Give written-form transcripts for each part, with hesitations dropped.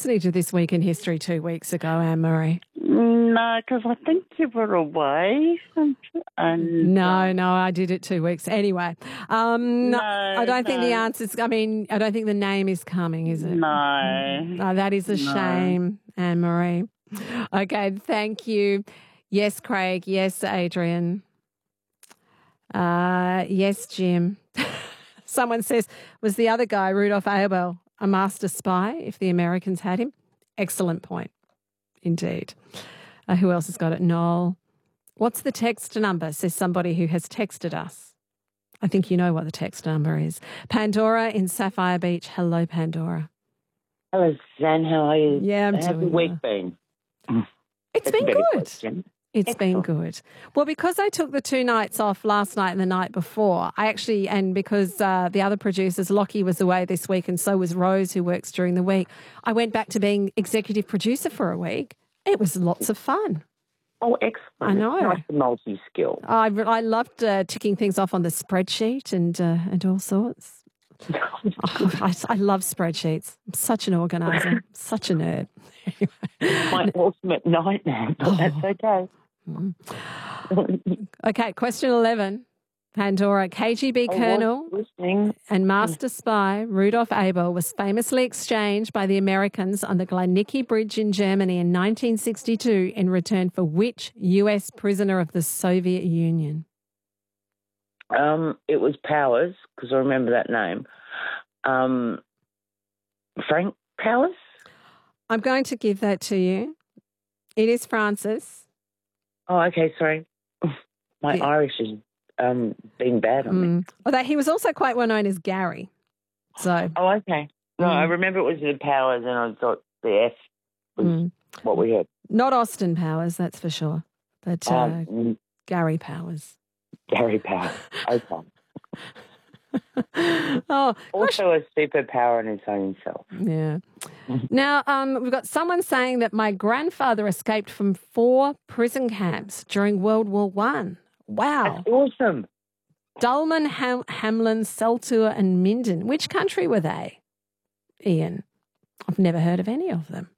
listening to This Week in History 2 weeks ago, Anne-Marie? No, because I think you were away. No, I did it 2 weeks. Anyway, I don't think the answer's, I don't think the name is coming, is it? No. Oh, that is a shame, Anne-Marie. Okay, thank you. Yes, Craig. Yes, Adrian. Yes, Jim. Someone says, was the other guy, Rudolf Abel, a master spy if the Americans had him? Excellent point. Indeed. Who else has got it? Noel. What's the text number, says somebody who has texted us. I think you know what the text number is. Pandora in Sapphire Beach. Hello, Pandora. Hello, Suzanne. How are you? Yeah, I'm How's doing the week been? It's been good. It's been good. Well, because I took the 2 nights off last night and the night before, and because the other producers, Lockie was away this week and so was Rose, who works during the week, I went back to being executive producer for a week. It was lots of fun. Oh, excellent. I know. It's nice multi-skill. I loved ticking things off on the spreadsheet and all sorts. I love spreadsheets. I'm such an organiser, such a nerd. My ultimate nightmare, but that's okay. Okay, question 11. Pandora, KGB Colonel and Master Spy Rudolf Abel was famously exchanged by the Americans on the Glenicki Bridge in Germany in 1962 in return for which US prisoner of the Soviet Union? It was Powers, because I remember that name. Frank Powers? I'm going to give that to you. It is Francis. Oh, okay, sorry. My Irish is being bad on me. Although he was also quite well known as Gary. So. Oh, okay. No, I remember it was the Powers, and I thought the F was what we had. Not Austin Powers, that's for sure, but Gary Powers. Gary Powers. Okay. Oh, also a superpower in its own self. Yeah. Now, we've got someone saying that my grandfather escaped from 4 prison camps during World War I. Wow. That's awesome. Dulman, Hamlin, Seltour and Minden. Which country were they, Ian? I've never heard of any of them.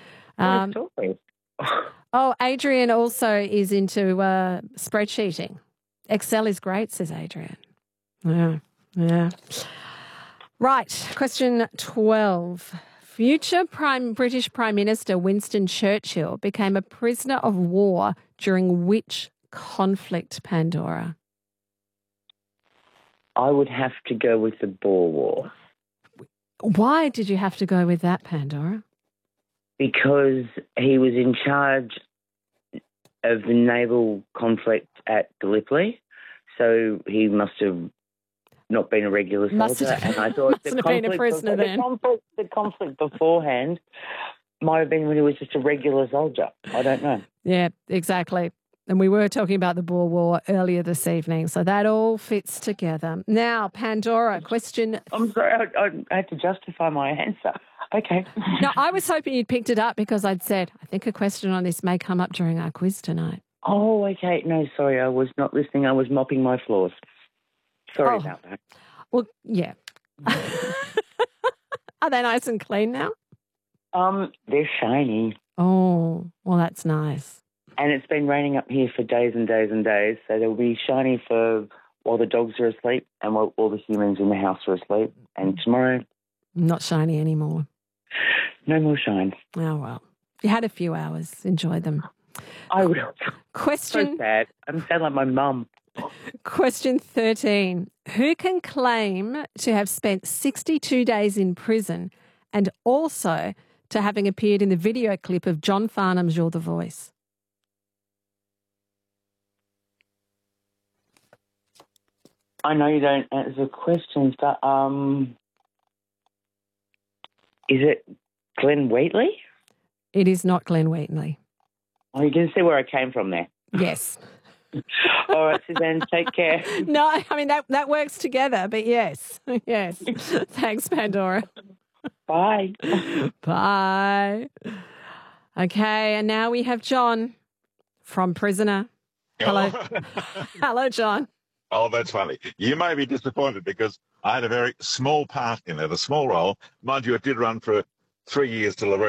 Adrian also is into spreadsheeting. Excel is great, says Adrian. Yeah. Right, question 12. Future British Prime Minister Winston Churchill became a prisoner of war during which conflict, Pandora? I would have to go with the Boer War. Why did you have to go with that, Pandora? Because he was in charge of the naval conflict at Gallipoli, so he must have not been a regular soldier. And I thought the conflict beforehand might have been when he was just a regular soldier. I don't know. Yeah, exactly. And we were talking about the Boer War earlier this evening, so that all fits together. Now, Pandora, question... I'm sorry, I had to justify my answer. Okay. No, I was hoping you'd picked it up because I'd said, I think a question on this may come up during our quiz tonight. Oh, okay. No, sorry, I was not listening. I was mopping my floors. Sorry about that. Well, yeah. Are they nice and clean now? They're shiny. Oh, well, that's nice. And it's been raining up here for days and days and days, so they'll be shiny for while the dogs are asleep and while all the humans in the house are asleep. And tomorrow... Not shiny anymore. No more shine. Oh, well. You had a few hours. Enjoy them. I will. Question... So sad. I sound like my mum. Question 13. Who can claim to have spent 62 days in prison and also to having appeared in the video clip of John Farnham's You're the Voice? I know you don't answer questions, but is it Glenn Wheatley? It is not Glenn Wheatley. Oh, you can see where I came from there. Yes. All right, Suzanne, take care. No, I mean, that works together, but yes. Yes. Thanks, Pandora. Bye. Bye. Okay, and now we have John from Prisoner. Hello. Hello, John. Oh, that's funny. You may be disappointed because I had a very small part in it, a small role. Mind you, it did run for 3 years till the very